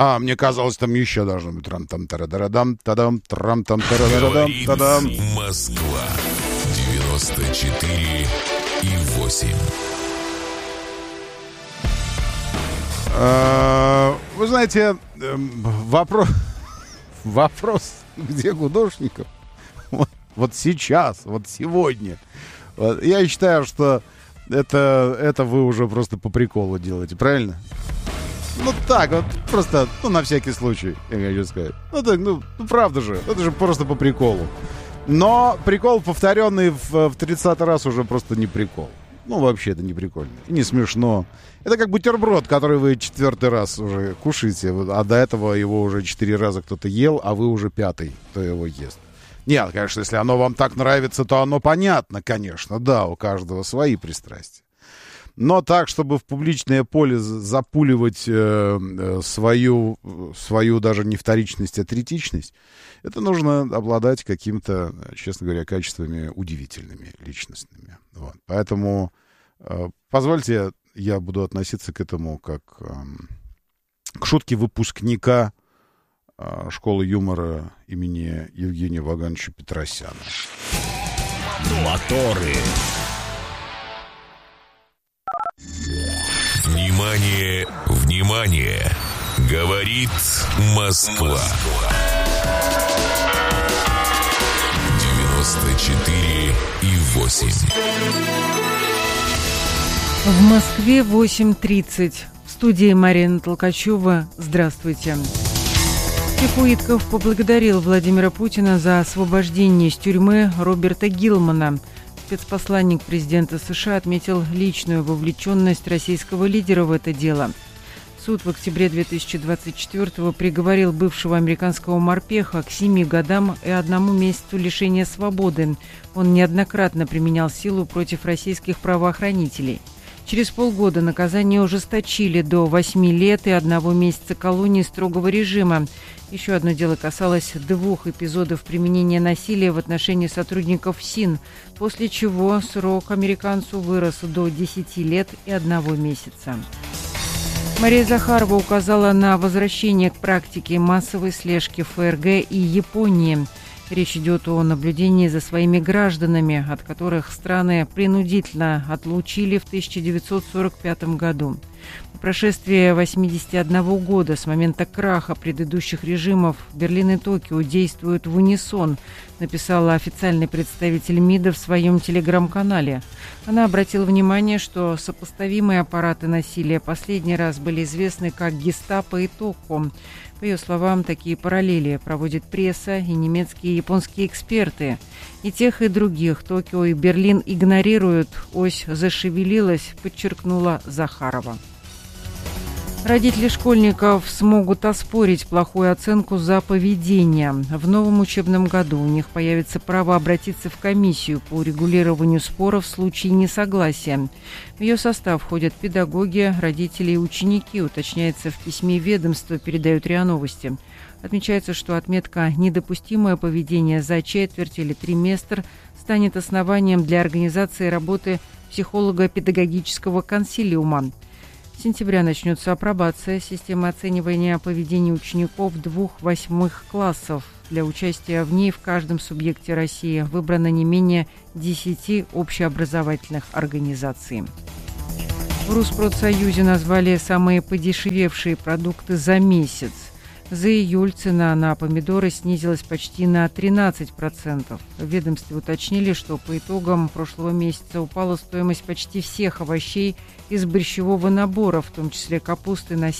Мне казалось, там еще должно быть. Трам-там-тарадарадам, тадам, трам-там-тарадарадам, тадам. Москва 94,8. Вы знаете, вопрос, где Гудошников? Вот сейчас, вот сегодня. Я считаю, что это вы уже просто по приколу делаете, правильно? Ну так, вот просто, на всякий случай, я хочу сказать. Правда же, это же просто по приколу. Но прикол, повторенный в 30-й раз, уже просто не прикол. Вообще это не прикольно, не смешно. Это как бутерброд, который вы 4-й раз уже кушаете, а до этого его уже 4 раза кто-то ел, а вы уже 5-й, кто его ест. Нет, конечно, если оно вам так нравится, то оно понятно, конечно, да, у каждого свои пристрастия. Но так, чтобы в публичное поле запуливать свою даже не вторичность, а третичность, это нужно обладать какими-то, честно говоря, качествами удивительными, личностными. Вот. Поэтому позвольте, я буду относиться к этому как к шутке выпускника школы юмора имени Евгения Вагановича Петросяна. Моторы. Внимание, внимание! Говорит Москва. 94,8. В Москве 8:30. В студии Марина Толкачева. Здравствуйте. Уитков поблагодарил Владимира Путина за освобождение из тюрьмы Роберта Гилмана. Спецпосланник президента США отметил личную вовлеченность российского лидера в это дело. Суд в октябре 2024-го приговорил бывшего американского морпеха к 7 годам и 1 месяцу лишения свободы. Он неоднократно применял силу против российских правоохранителей. Через полгода наказание ужесточили до 8 лет и 1 месяца колонии строгого режима. Еще одно дело касалось 2 эпизодов применения насилия в отношении сотрудников СИН, после чего срок американцу вырос до 10 лет и 1 месяца. Мария Захарова указала на возвращение к практике массовой слежки ФРГ и Японии. Речь идет о наблюдении за своими гражданами, от которых страны принудительно отлучили в 1945 году. По прошествии 81 года с момента краха предыдущих режимов Берлин и Токио действуют в унисон, написала официальный представитель МИДа в своем телеграм-канале. Она обратила внимание, что сопоставимые аппараты насилия последний раз были известны как Гестапо и Токо. По ее словам, такие параллели проводит пресса и немецкие и японские эксперты. И тех, и других Токио и Берлин игнорируют. Ось зашевелилась, подчеркнула Захарова. Родители школьников смогут оспорить плохую оценку за поведение. В новом учебном году у них появится право обратиться в комиссию по урегулированию споров в случае несогласия. В ее состав входят педагоги, родители и ученики, уточняется в письме ведомства, передают РИА Новости. Отмечается, что отметка «Недопустимое поведение» за четверть или триместр станет основанием для организации работы психолого-педагогического консилиума. С сентября начнется апробация системы оценивания поведения учеников 2-8 классов. Для участия в ней в каждом субъекте России выбрано не менее 10 общеобразовательных организаций. В Руспродсоюзе назвали самые подешевевшие продукты за месяц. За июль цена на помидоры снизилась почти на 13%. В ведомстве уточнили, что по итогам прошлого месяца упала стоимость почти всех овощей из борщевого набора, в том числе капусты на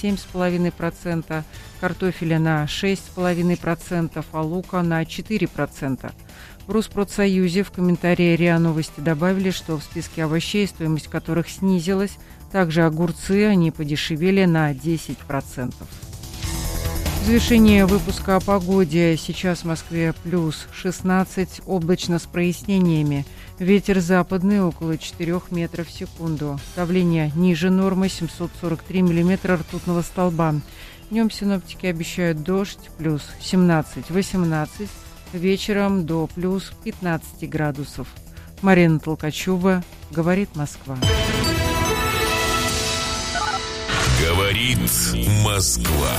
7,5%, картофеля на 6,5%, а лука на 4%. В Руспродсоюзе в комментарии РИА Новости добавили, что в списке овощей, стоимость которых снизилась, также огурцы, они подешевели на 10%. В завершение выпуска о погоде. Сейчас в Москве плюс 16, облачно с прояснениями. Ветер западный около 4 метров в секунду. Давление ниже нормы 743 миллиметра ртутного столба. Днем синоптики обещают дождь плюс 17-18, вечером до плюс 15 градусов. Марина Толкачева, говорит Москва. Говорит Говорит Москва.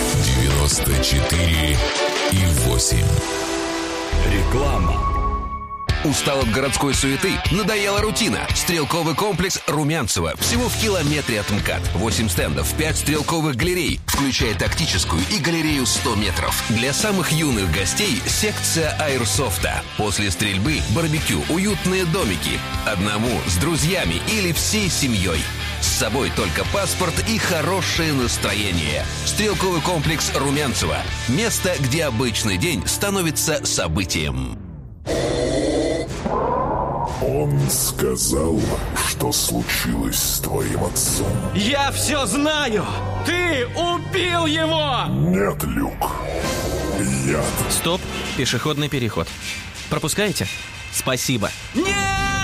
94,8. Реклама. Устал от городской суеты? Надоела рутина. Стрелковый комплекс Румянцево. Всего в километре от МКАД. 8 стендов, 5 стрелковых галерей, включая тактическую и галерею 100 метров. Для самых юных гостей секция аэрсофта. После стрельбы барбекю, уютные домики. Одному, с друзьями или всей семьей. С собой только паспорт и хорошее настроение. Стрелковый комплекс Румянцево. Место, где обычный день становится событием. Он сказал, что случилось с твоим отцом. Я все знаю! Ты убил его! Нет, Люк. Яд. Стоп, пешеходный переход. Пропускаете? Спасибо. Нет!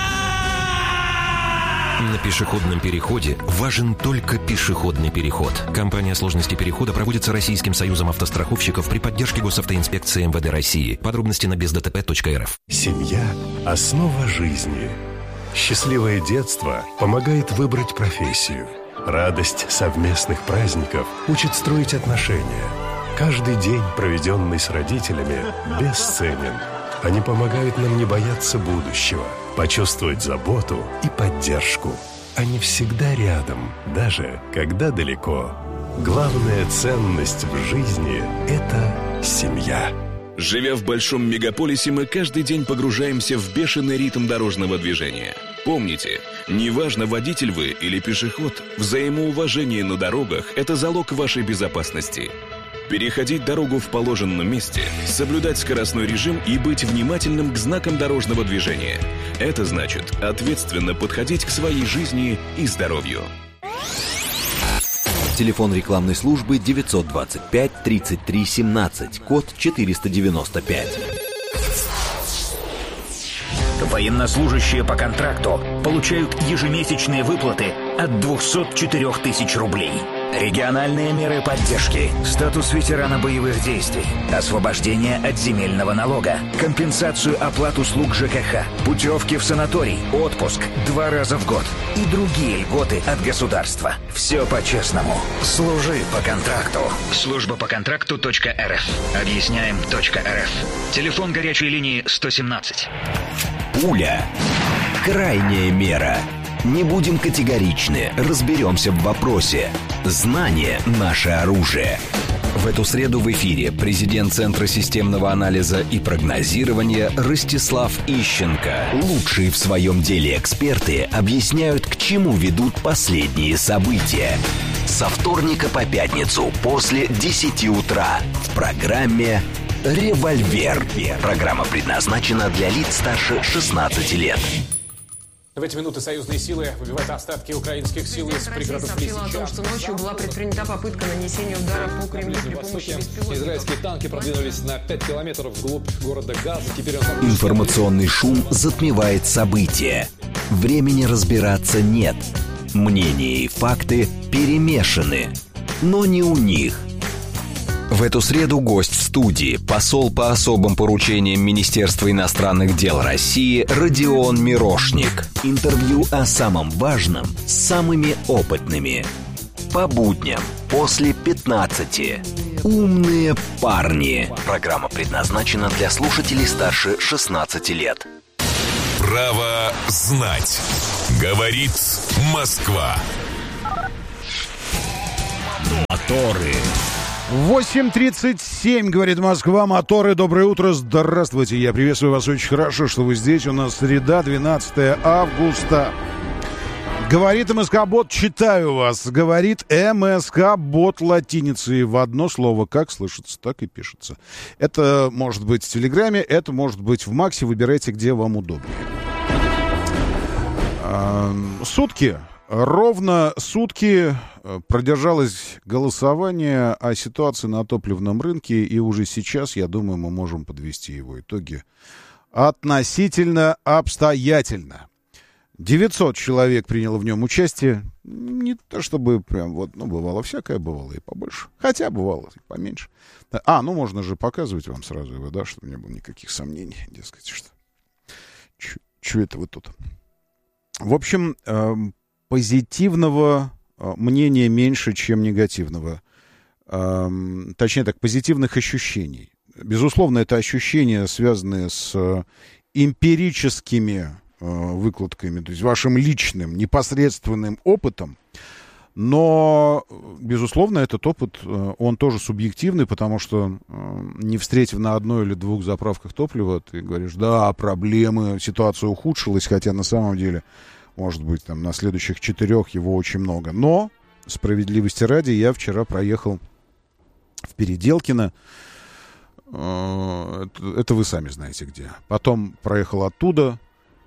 На пешеходном переходе важен только пешеходный переход. Кампания сложности перехода проводится Российским союзом автостраховщиков при поддержке Госавтоинспекции МВД России. Подробности на бездтп.рф. Семья – основа жизни. Счастливое детство помогает выбрать профессию. Радость совместных праздников учит строить отношения. Каждый день, проведенный с родителями, бесценен. Они помогают нам не бояться будущего, почувствовать заботу и поддержку. Они всегда рядом, даже когда далеко. Главная ценность в жизни – это семья. Живя в большом мегаполисе, мы каждый день погружаемся в бешеный ритм дорожного движения. Помните, неважно, водитель вы или пешеход, взаимоуважение на дорогах – это залог вашей безопасности. Переходить дорогу в положенном месте, соблюдать скоростной режим и быть внимательным к знакам дорожного движения. Это значит ответственно подходить к своей жизни и здоровью. Телефон рекламной службы 925 33 17, код 495. Военнослужащие по контракту получают ежемесячные выплаты от 204 тысяч рублей. Региональные меры поддержки, статус ветерана боевых действий, освобождение от земельного налога, компенсацию оплат услуг ЖКХ, путевки в санаторий, отпуск 2 раза в год и другие льготы от государства. Все по-честному. Служи по контракту. Служба по контракту.рф. Объясняем.рф. Телефон горячей линии 117. Пуля. Крайняя мера. Не будем категоричны, разберемся в вопросе. Знание – наше оружие. В эту среду в эфире президент Центра системного анализа и прогнозирования Ростислав Ищенко. Лучшие в своем деле эксперты объясняют, к чему ведут последние события. Со вторника по пятницу после 10 утра в программе «Револьвер». Программа предназначена для лиц старше 16 лет. В эти минуты союзные силы выбивают остатки украинских сил из пригородов Лисичанска. О том, что ночью была предпринята попытка нанесения удара по Кремлю при помощи беспилотников. Израильские танки продвинулись на 5 километров вглубь города Газа. Теперь Информационный шум затмевает события. Времени разбираться нет. Мнения и факты перемешаны. Но не у них. В эту среду гость в студии, посол по особым поручениям Министерства иностранных дел России Родион Мирошник. Интервью о самом важном с самыми опытными. По будням после 15. Умные парни. Программа предназначена для слушателей старше 16 лет. Право знать. Говорит Москва. Моторы. 8:37, говорит Москва. Моторы, доброе утро, здравствуйте. Я приветствую вас, очень хорошо, что вы здесь. У нас среда, 12 августа. Говорит МСК-бот, читаю вас. Говорит МСК-бот латиницей в одно слово. Как слышится, так и пишется. Это может быть в Телеграме, это может быть в Максе. Выбирайте, где вам удобнее. Сутки. Ровно сутки продержалось голосование о ситуации на топливном рынке, и уже сейчас, я думаю, мы можем подвести его итоги относительно обстоятельно. 900 человек приняло в нем участие. Не то чтобы прям вот, бывало всякое, бывало и побольше. Хотя бывало и поменьше. Можно же показывать вам сразу его, да, чтобы не было никаких сомнений, дескать, что это вы тут. В общем, позитивного мнения меньше, чем негативного. Точнее так, позитивных ощущений. Безусловно, это ощущения, связанные с эмпирическими выкладками, то есть вашим личным, непосредственным опытом. Но, безусловно, этот опыт, он тоже субъективный, потому что, не встретив на одной или двух заправках топлива, ты говоришь, да, проблемы, ситуация ухудшилась, хотя на самом деле, может быть, там, на следующих 4 его очень много. Но, справедливости ради, я вчера проехал в Переделкино, это вы сами знаете где. Потом проехал оттуда,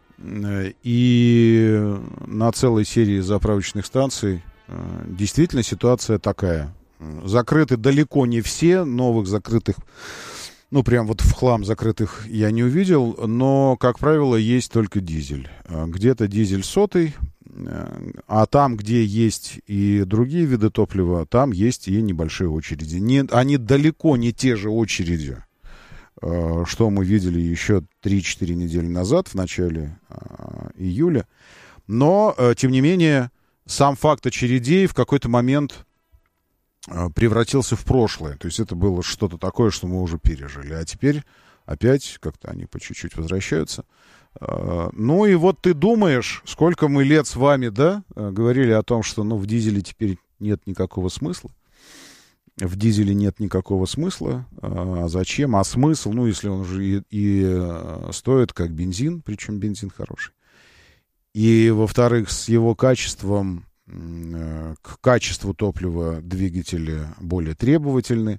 и на целой серии заправочных станций действительно ситуация такая. Закрыты далеко не все, новых закрытых, ну, прям вот в хлам закрытых я не увидел, но, как правило, есть только дизель. Где-то дизель сотый, а там, где есть и другие виды топлива, там есть и небольшие очереди. Они далеко не те же очереди, что мы видели еще 3-4 недели назад, в начале июля. Но, тем не менее, сам факт очередей в какой-то момент превратился в прошлое. То есть это было что-то такое, что мы уже пережили. А теперь опять как-то они по чуть-чуть возвращаются. Ну и вот ты думаешь, сколько мы лет с вами, да, говорили о том, что, ну, в дизеле теперь нет никакого смысла. В дизеле нет никакого смысла. А зачем? А смысл, ну, если он уже и стоит как бензин, причем бензин хороший. И, во-вторых, с его качеством, к качеству топлива двигатели более требовательны.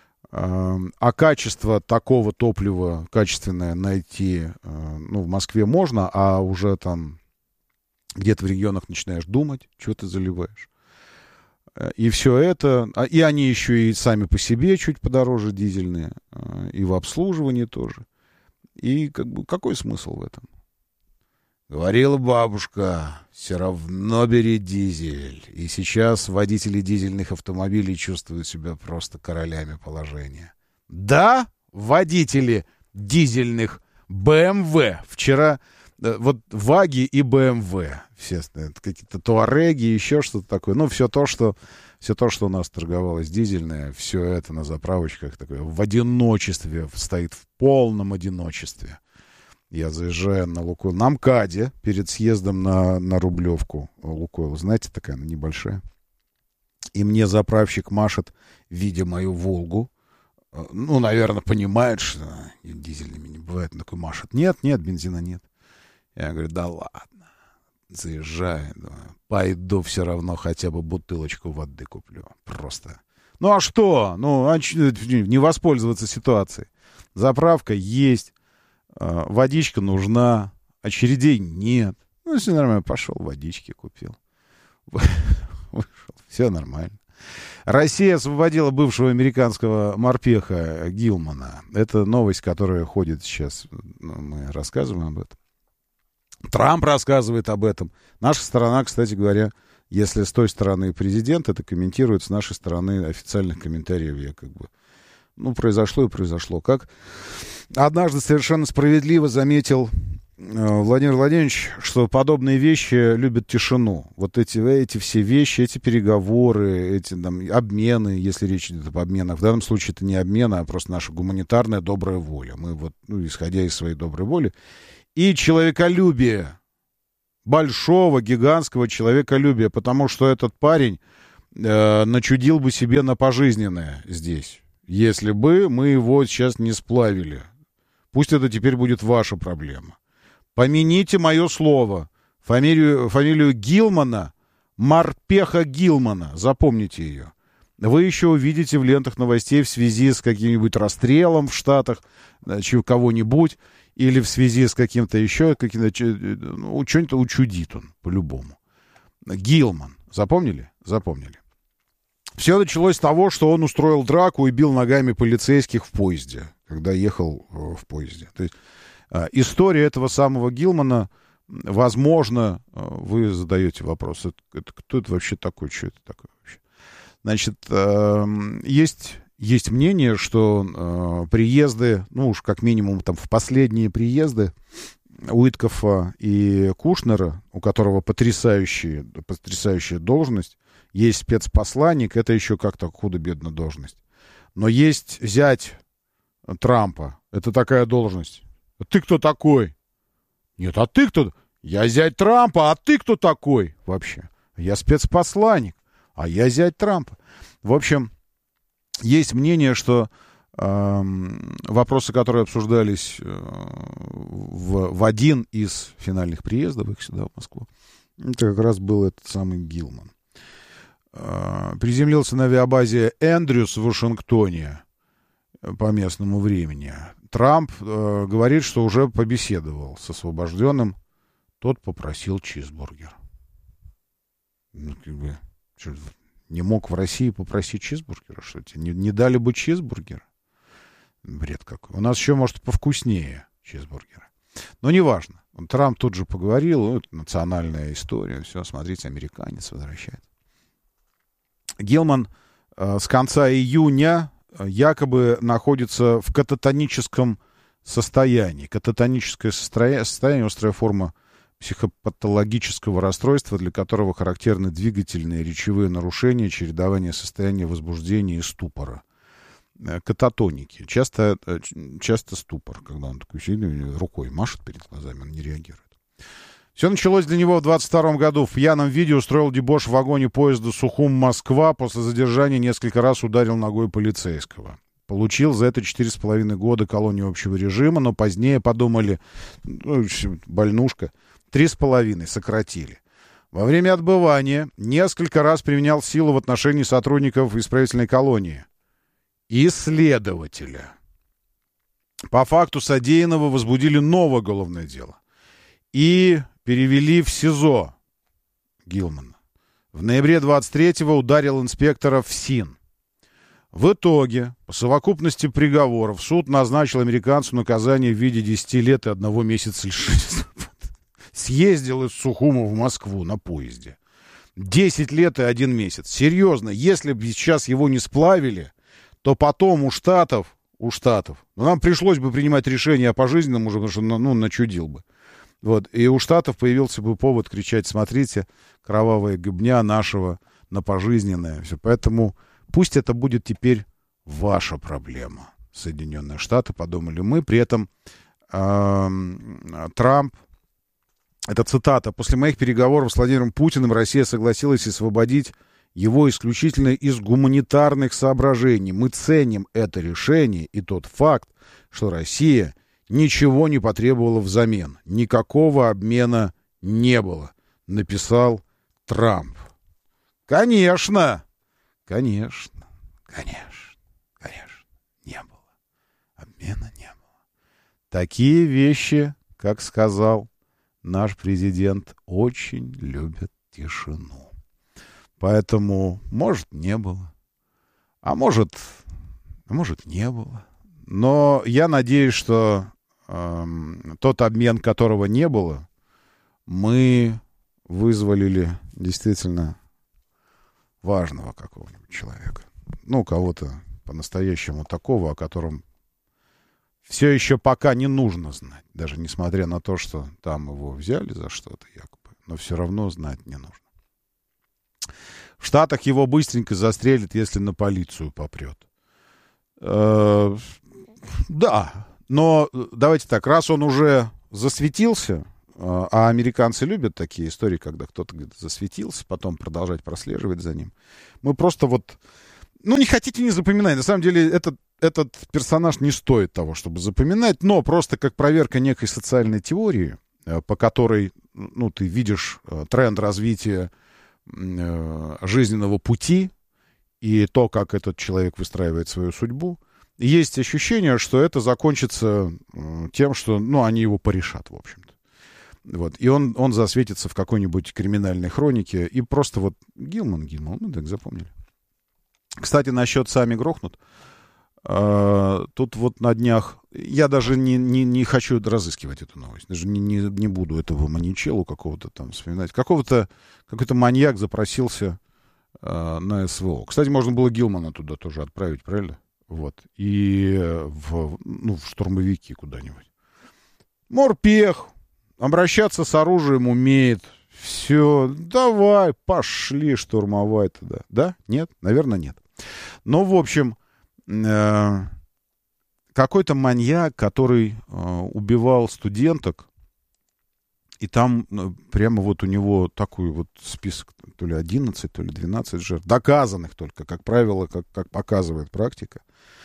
А качество такого топлива качественное найти, ну, в Москве можно, а уже там где-то в регионах начинаешь думать, что ты заливаешь. И все это, и они еще и сами по себе чуть подороже дизельные, и в обслуживании тоже. И как бы какой смысл в этом? Говорила бабушка, все равно бери дизель. И сейчас водители дизельных автомобилей чувствуют себя просто королями положения. Да, водители дизельных BMW. Вчера вот Ваги и BMW. Все какие-то Туареги, еще что-то такое. Ну, все то, что у нас торговалось дизельное, все это на заправочках такое в одиночестве, стоит в полном одиночестве. Я заезжаю на Лукойл, на МКАДе, перед съездом на Рублевку. Лукойл, знаете, такая она небольшая. И мне заправщик машет, видя мою Волгу. Ну, наверное, понимает, что дизельными не бывает. Он такой машет. Нет, бензина нет. Я говорю, да ладно. Заезжаю, думаю, пойду все равно хотя бы бутылочку воды куплю. Просто. Ну, а что? Ну, не воспользоваться ситуацией. Заправка есть. Водичка нужна, очередей нет. Ну, все нормально, пошел, водички купил. Вышел, все нормально. Россия освободила бывшего американского морпеха Гилмана. Это новость, которая ходит сейчас. Мы рассказываем об этом. Трамп рассказывает об этом. Наша сторона, кстати говоря, если с той стороны президент это комментирует, с нашей стороны официальных комментариев я как бы... Ну, произошло и произошло. Как однажды совершенно справедливо заметил Владимир Владимирович, что подобные вещи любят тишину. Вот эти все вещи, эти переговоры, эти там, обмены, если речь идет об обменах. В данном случае это не обмен, а просто наша гуманитарная добрая воля. Мы вот, ну, исходя из своей доброй воли. И человеколюбие. Большого, гигантского человеколюбия. Потому что этот парень начудил бы себе на пожизненное здесь. Если бы мы его сейчас не сплавили. Пусть это теперь будет ваша проблема. Помяните мое слово. Фамилию Гилмана, морпеха Гилмана. Запомните ее. Вы еще увидите в лентах новостей в связи с каким-нибудь расстрелом в Штатах кого-нибудь. Или в связи с каким-то еще, ну, что-нибудь учудит он, по-любому. Гилман. Запомнили? Запомнили. Все началось с того, что он устроил драку и бил ногами полицейских в поезде, когда ехал в поезде. То есть история этого самого Гилмана, возможно, вы задаете вопрос, кто это вообще такой, что это такое вообще? Значит, есть мнение, что приезды, ну уж как минимум там в последние приезды Уиткофа и Кушнера, у которого потрясающая должность, есть спецпосланник, это еще как-то худо-бедно должность. Но есть зять Трампа, это такая должность. А ты кто такой? Нет, а ты кто? Я зять Трампа, а ты кто такой вообще? Я спецпосланник, а я зять Трампа. В общем, есть мнение, что вопросы, которые обсуждались в один из финальных приездов их сюда, в Москву, это как раз был этот самый Гилман. Приземлился на авиабазе Эндрюс в Вашингтоне по местному времени. Трамп говорит, что уже побеседовал с освобожденным. Тот попросил чизбургер. Ну, как бы, что, не мог в России попросить чизбургера? Что тебе не дали бы чизбургера? Бред какой. У нас еще, может, повкуснее чизбургера. Но неважно. Трамп тут же поговорил. Это национальная история. Все, смотрите, американец возвращается. Гилман с конца июня якобы находится в кататоническом состоянии. Кататоническое состояние — острая форма психопатологического расстройства, для которого характерны двигательные речевые нарушения, чередование состояния возбуждения и ступора. Кататоники. Часто ступор, когда он такой рукой машет перед глазами, он не реагирует. Все началось для него в 22 году. В пьяном виде устроил дебош в вагоне поезда Сухум-Москва. После задержания несколько раз ударил ногой полицейского. Получил за это 4,5 года колонии общего режима, но позднее подумали, больнушка, 3,5 сократили. Во время отбывания несколько раз применял силу в отношении сотрудников исправительной колонии и следователя. По факту содеянного возбудили новое уголовное дело и перевели в СИЗО Гилмана. В ноябре 23-го ударил инспектора в СИН. В итоге, по совокупности приговоров, суд назначил американцу наказание в виде 10 лет и 1 месяца лишения свободы. Съездил из Сухума в Москву на поезде. 10 лет и 1 месяц. Серьезно, если бы сейчас его не сплавили, то потом у Штатов, нам пришлось бы принимать решение о пожизненном уже, потому что, начудил бы. Вот, и у Штатов появился бы повод кричать: смотрите, кровавая гыбня нашего на пожизненное. Все. Поэтому пусть это будет теперь ваша проблема. Соединенные Штаты, подумали мы. При этом Трамп, это цитата: после моих переговоров с Владимиром Путиным Россия согласилась освободить его исключительно из гуманитарных соображений. Мы ценим это решение и тот факт, что Россия ничего не потребовала взамен. Никакого обмена не было, написал Трамп. Конечно, не было. Обмена не было. Такие вещи, как сказал наш президент, очень любят тишину. Поэтому, может, не было, а может, не было. Но я надеюсь, что тот обмен, которого не было, мы вызволили действительно важного какого-нибудь человека. Кого-то по-настоящему такого, о котором все еще пока не нужно знать. Даже несмотря на то, что там его взяли за что-то якобы. Но все равно знать не нужно. В Штатах его быстренько застрелят, если на полицию попрет. Да, но давайте так, раз он уже засветился, а американцы любят такие истории, когда кто-то засветился, потом продолжать прослеживать за ним. Мы просто не хотите, не запоминать. На самом деле этот персонаж не стоит того, чтобы запоминать, но просто как проверка некой социальной теории, по которой, ты видишь тренд развития жизненного пути и то, как этот человек выстраивает свою судьбу. И есть ощущение, что это закончится тем, что, они его порешат, в общем-то. Вот. И он засветится в какой-нибудь криминальной хронике. И просто Гилман, мы так запомнили. Кстати, насчет «сами грохнут». Тут на днях... Я даже не хочу разыскивать эту новость. Даже не буду этого маньячелу какого-то там вспоминать. Какой-то маньяк запросился на СВО. Кстати, можно было Гилмана туда тоже отправить, правильно? Вот. И в штурмовики куда-нибудь. Морпех. Обращаться с оружием умеет. все, давай, пошли штурмовать туда. Да? Нет? Наверное, нет. Но, в общем, какой-то маньяк, который убивал студенток, и там прямо вот у него такой вот список, то ли 11, то ли 12 жертв, доказанных только, как правило, как показывает практика.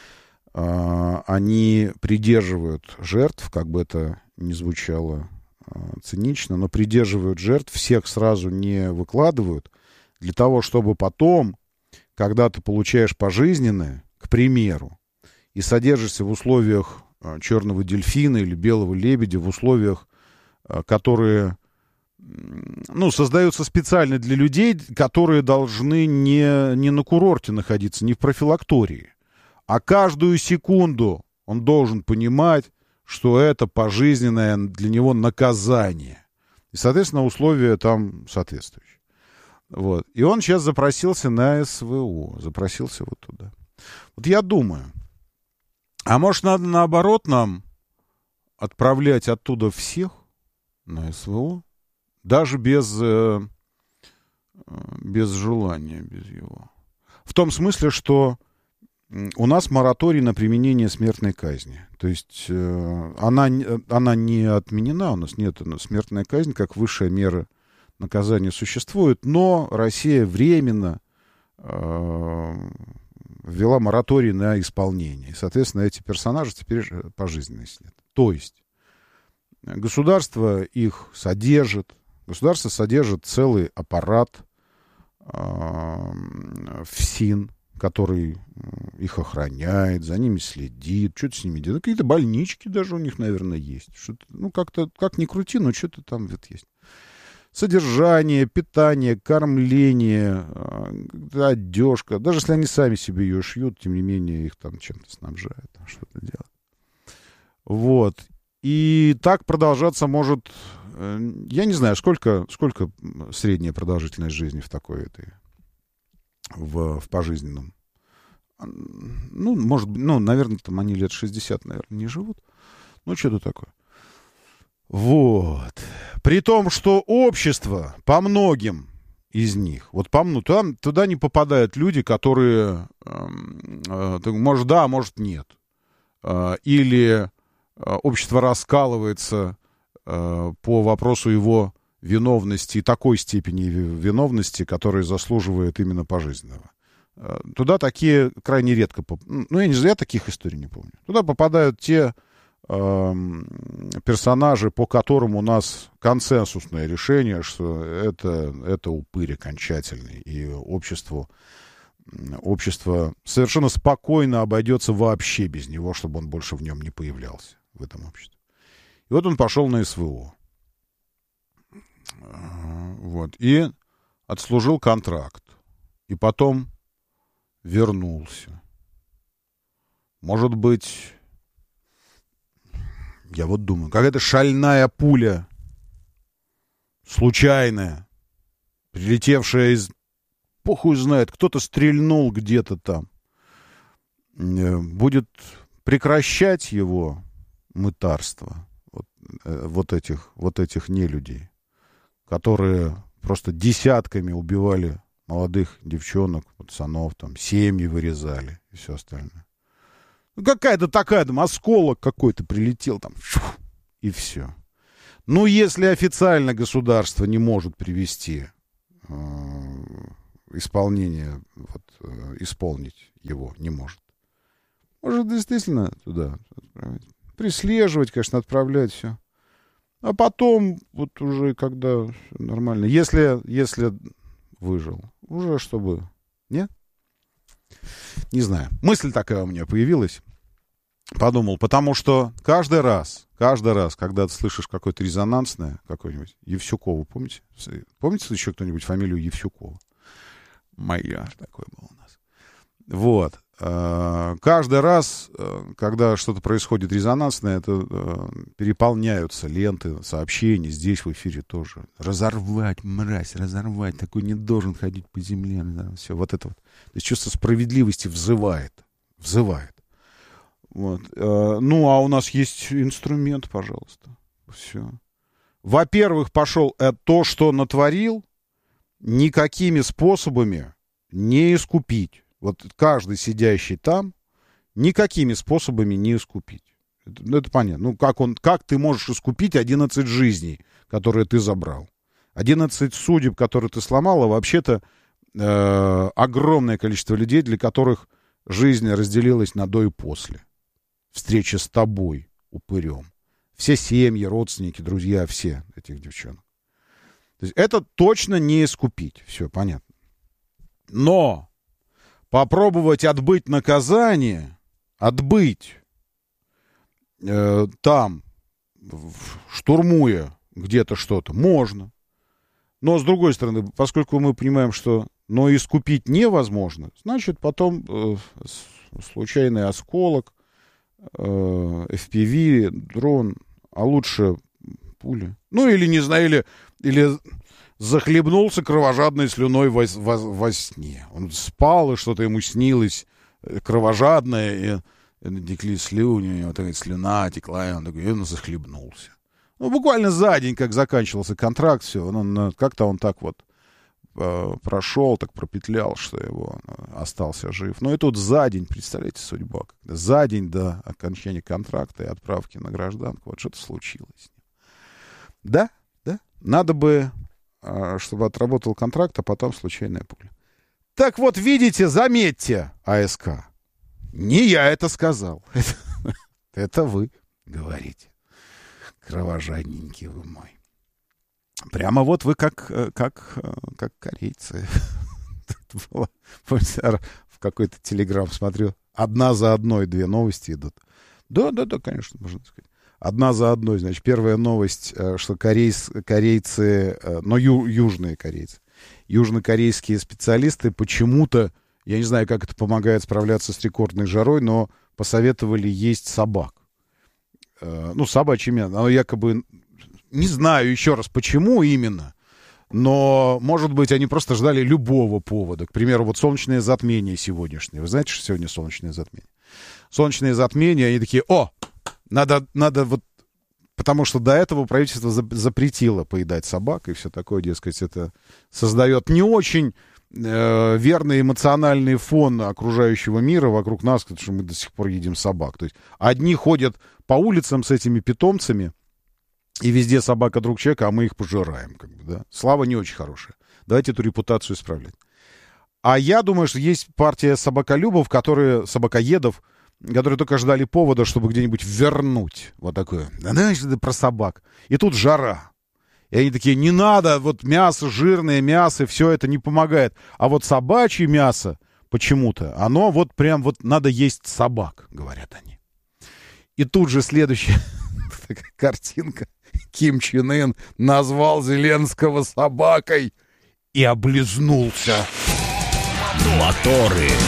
Они придерживают жертв, как бы это ни звучало цинично, но придерживают жертв, всех сразу не выкладывают, для того, чтобы потом, когда ты получаешь пожизненное, к примеру, и содержишься в условиях черного дельфина или белого лебедя, в условиях, которые, ну, создаются специально для людей, которые должны не на курорте находиться, не в профилактории, а каждую секунду он должен понимать, что это пожизненное для него наказание. И, соответственно, условия там соответствующие. Вот. И он сейчас запросился на СВО, запросился вот туда. Вот я думаю, а может, надо наоборот нам отправлять оттуда всех на СВО, даже без желания, без его. В том смысле, что у нас мораторий на применение смертной казни. То есть она не отменена, у нас нет смертной казни, как высшая мера наказания существует, но Россия временно ввела мораторий на исполнение. И, соответственно, эти персонажи теперь пожизненно сидят. То есть государство их содержит, государство содержит целый аппарат ФСИН, который их охраняет, за ними следит, что-то с ними делает. Какие-то больнички даже у них, наверное, есть. Что-то, ну, как-то, как ни крути, но что-то там вот есть. Содержание, питание, кормление, одежка. Даже если они сами себе ее шьют, тем не менее их там чем-то снабжают, там что-то делают. Вот. И так продолжаться может... Я не знаю, сколько средняя продолжительность жизни в такой этой... В пожизненном. Ну, может быть, ну, наверное, там они лет 60, наверное, не живут. Ну, что-то такое. Вот. При том, что общество по многим из них, вот туда не попадают люди, которые, может, да, может, нет. Или общество раскалывается по вопросу его виновности, такой степени виновности, которая заслуживает именно пожизненного. Туда такие крайне редко... Ну, я таких историй не помню. Туда попадают те персонажи, по которым у нас консенсусное решение, что это упырь окончательный, и общество совершенно спокойно обойдется вообще без него, чтобы он больше в нем не появлялся, в этом обществе. И вот он пошел на СВО. Вот. И отслужил контракт. И потом вернулся. Может быть, я вот думаю, какая-то шальная пуля, случайная, прилетевшая из... Похуй знает, кто-то стрельнул где-то там. Будет прекращать его мытарство вот этих нелюдей, которые просто десятками убивали молодых девчонок, пацанов, там, семьи вырезали и все остальное. Ну, какая-то такая, там, осколок какой-то прилетел, там, и все. Ну, если официально государство не может привести исполнение, исполнить его не может. Может, действительно туда отправить. Прислеживать, конечно, отправлять все. А потом, вот уже когда нормально, если выжил, уже чтобы... Нет? Не знаю. Мысль такая у меня появилась. Подумал, потому что каждый раз, когда ты слышишь какое-то резонансное, какое-нибудь, Евсюкова, помните? Помните еще кто-нибудь фамилию Евсюкова? Майяр такой был у нас. Вот. Каждый раз, когда что-то происходит резонансное, это переполняются ленты, сообщения, здесь в эфире тоже. Разорвать, мразь, разорвать, такой не должен ходить по земле. Да, все, вот это вот. То есть чувство справедливости взывает. Вот. Ну, а у нас есть инструмент, пожалуйста. Все. во-первых, пошел то, что натворил, никакими способами не искупить. Вот каждый сидящий там никакими способами не искупить. Это понятно. Ну, как ты можешь искупить 11 жизней, которые ты забрал? 11 судеб, которые ты сломал, а вообще-то огромное количество людей, для которых жизнь разделилась на до и после. Встреча с тобой, упырем. Все семьи, родственники, друзья, все этих девчонок. То есть это точно не искупить. Все, понятно. Но попробовать отбыть наказание, там, штурмуя где-то что-то, можно. Но, с другой стороны, поскольку мы понимаем, что искупить невозможно, значит, потом случайный осколок, FPV, дрон, а лучше пули. Ну, или, не знаю, или захлебнулся кровожадной слюной во сне. Он спал, и что-то ему снилось кровожадное, и текли слюни, у него такая слюна текла, и он захлебнулся. Ну, буквально за день, как заканчивался контракт, все, как-то он так вот прошел, так пропетлял, что его остался жив. Ну и тут за день, представляете, судьба. Когда за день до окончания контракта и отправки на гражданку, вот что-то случилось с ним. Да. Надо бы, чтобы отработал контракт, а потом случайная пуля. Так вот, видите, заметьте, АСК, не я это сказал. Это вы говорите. Кровожадненький вы мой. Прямо вот вы как корейцы. В какой-то телеграм смотрю. Одна за одной 2 новости идут. Да, конечно, можно сказать. Одна за одной. Значит, первая новость, что корейцы, но южные корейцы, южнокорейские специалисты почему-то, я не знаю, как это помогает справляться с рекордной жарой, но посоветовали есть собак. Собачье мясо. Оно якобы... Не знаю еще раз, почему именно, но, может быть, они просто ждали любого повода. К примеру, вот солнечное затмение сегодняшнее. Вы знаете, что сегодня солнечное затмение? Солнечное затмение, они такие, надо вот... Потому что до этого правительство запретило поедать собак и все такое, дескать, это создает не очень верный эмоциональный фон окружающего мира вокруг нас, потому что мы до сих пор едим собак. То есть одни ходят по улицам с этими питомцами, и везде собака друг человека, а мы их пожираем. Да? Слава не очень хорошая. Давайте эту репутацию исправлять. А я думаю, что есть партия собаколюбов, собакоедов, которые только ждали повода, чтобы где-нибудь вернуть вот такое. Знаешь, это про собак. И тут жара. И они такие, не надо, вот мясо, жирное мясо, все это не помогает. А вот собачье мясо почему-то, оно вот прям вот надо есть собак, говорят они. И тут же следующая такая картинка. Ким Чен Ын назвал Зеленского собакой и облизнулся. Моторы.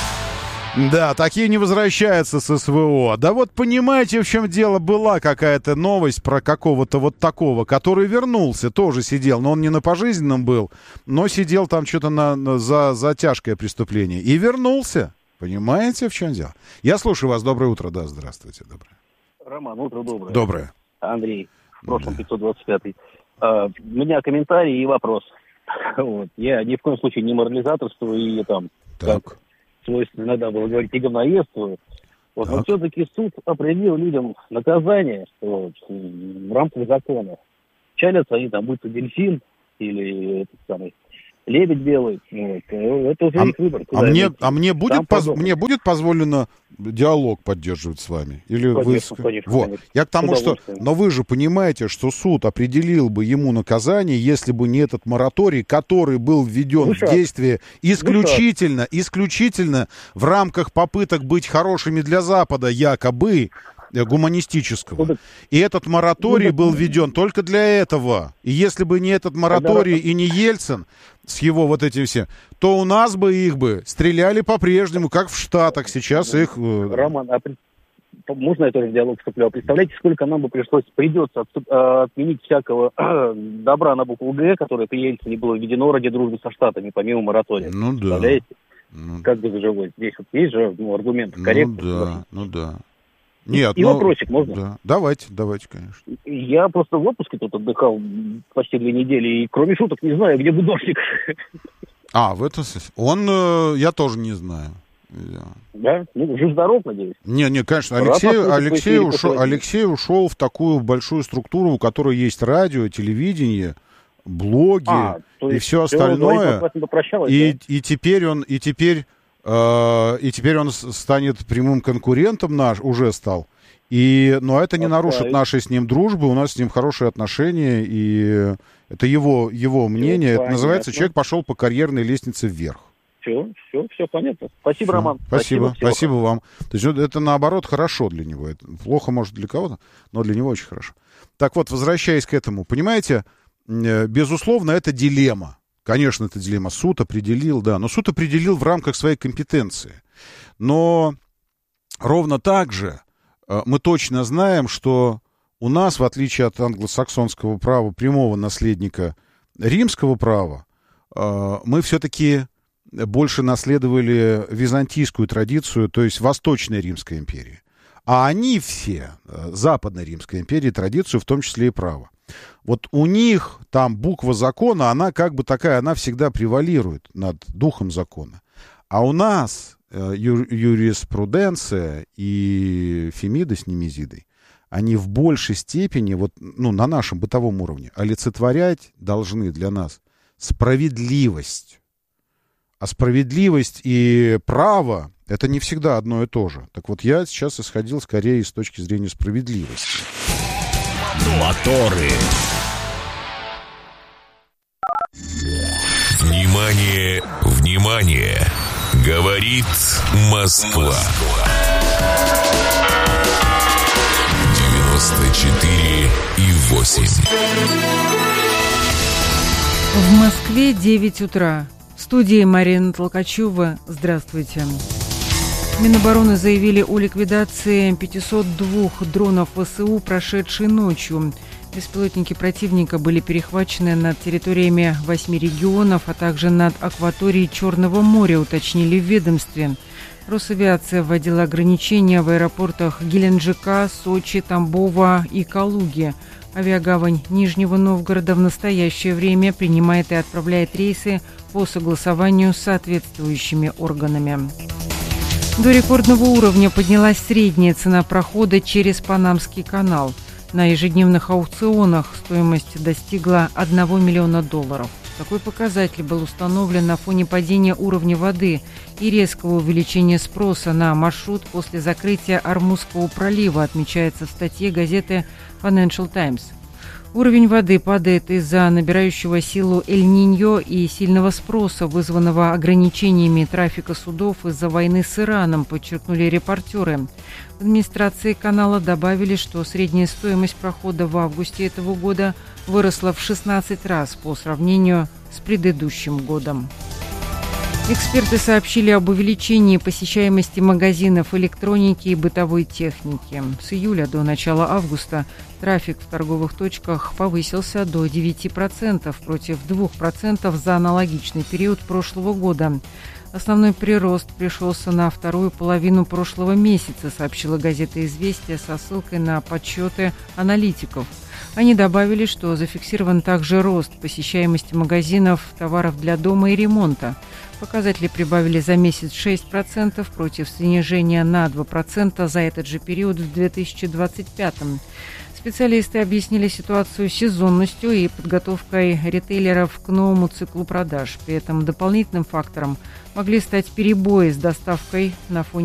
Да, такие не возвращаются с СВО. Да вот понимаете, в чем дело, была какая-то новость про какого-то вот такого, который вернулся, тоже сидел, но он не на пожизненном был, но сидел там что-то за тяжкое преступление. И вернулся. Понимаете, в чем дело? Я слушаю вас. Доброе утро. Да, здравствуйте. Доброе. Роман, утро доброе. Доброе. Андрей, в прошлом 525-й. У меня комментарий и вопрос. Вот. Я ни в коем случае не морализаторствую и там, как свойственно иногда было говорить, и говноедствую. Вот, но все-таки суд определил людям наказание в рамках закона. Чалятся они там, будь то дельфин или этот самый лебедь белый. Вот. Это уже их выбор. Мне будет позволено диалог поддерживать с вами? Или конечно, вы... конечно, вот. конечно. Я к тому, что... Но вы же понимаете, что суд определил бы ему наказание, если бы не этот мораторий, который был введен в действие исключительно в рамках попыток быть хорошими для Запада, якобы гуманистического. И этот мораторий был введен только для этого. И если бы не этот мораторий и не Ельцин с его вот этим всем, то у нас бы их стреляли по-прежнему, как в Штатах. Сейчас их... Роман, можно я тоже в диалог вступлю? Представляете, сколько нам бы придется отменить всякого добра на букву «Г», которое при Ельцине было введено ради дружбы со Штатами, помимо моратория. Ну да. Представляете? Как бы зажилось? Здесь вот есть же аргумент корректный. Ну да. Нет, и вопросик можно? Да. Давайте, конечно. Я просто в отпуске тут отдыхал почти 2 недели, и кроме шуток не знаю, где гудошник. В этом смысле. Он, я тоже не знаю. Да? Ну, жив-здоров, надеюсь. Не, конечно. Алексей ушел в такую большую структуру, у которой есть радио, телевидение, блоги и все остальное. И теперь он станет прямым конкурентом уже стал. Но это не нарушит нашей с ним дружбы, у нас с ним хорошие отношения, и это его мнение. Это называется, человек пошел по карьерной лестнице вверх. Все понятно. Спасибо, Роман. Спасибо вам. То есть это, наоборот, хорошо для него. Это плохо, может, для кого-то, но для него очень хорошо. Так вот, возвращаясь к этому, понимаете, безусловно, это дилемма. Конечно, это дилемма. Суд определил, но суд определил в рамках своей компетенции. Но ровно так же мы точно знаем, что у нас, в отличие от англосаксонского права, прямого наследника римского права, мы все-таки больше наследовали византийскую традицию, то есть Восточной Римской империи. А они все, Западной Римской империи, традицию, в том числе и право. Вот у них там буква закона, она как бы такая, она всегда превалирует над духом закона. А у нас юриспруденция и Фемида с Немезидой, они в большей степени, на нашем бытовом уровне, олицетворять должны для нас справедливость. А справедливость и право — это не всегда одно и то же. Так вот, я сейчас исходил скорее с точки зрения справедливости. Моторы. Внимание! Говорит Москва. 94,8. В Москве 9 утра. В студии Марина Толкачева. Здравствуйте. Минобороны заявили о ликвидации 502 дронов ВСУ, прошедшей ночью. Беспилотники противника были перехвачены над территориями 8 регионов, а также над акваторией Черного моря, уточнили в ведомстве. Росавиация вводила ограничения в аэропортах Геленджика, Сочи, Тамбова и Калуги. Авиагавань Нижнего Новгорода в настоящее время принимает и отправляет рейсы по согласованию с соответствующими органами. До рекордного уровня поднялась средняя цена прохода через Панамский канал. На ежедневных аукционах стоимость достигла $1 миллиона. Такой показатель был установлен на фоне падения уровня воды и резкого увеличения спроса на маршрут после закрытия Ормузского пролива, отмечается в статье газеты Financial Times. Уровень воды падает из-за набирающего силу Эль-Ниньо и сильного спроса, вызванного ограничениями трафика судов из-за войны с Ираном, подчеркнули репортеры. В администрации канала добавили, что средняя стоимость прохода в августе этого года выросла в 16 раз по сравнению с предыдущим годом. Эксперты сообщили об увеличении посещаемости магазинов электроники и бытовой техники. С июля до начала августа трафик в торговых точках повысился до 9% против 2% за аналогичный период прошлого года. Основной прирост пришелся на вторую половину прошлого месяца, сообщила газета «Известия» со ссылкой на подсчеты аналитиков. Они добавили, что зафиксирован также рост посещаемости магазинов товаров для дома и ремонта. Показатели прибавили за месяц 6% против снижения на 2% за этот же период в 2025. Специалисты объяснили ситуацию сезонностью и подготовкой ритейлеров к новому циклу продаж. При этом дополнительным фактором могли стать перебои с доставкой на фоне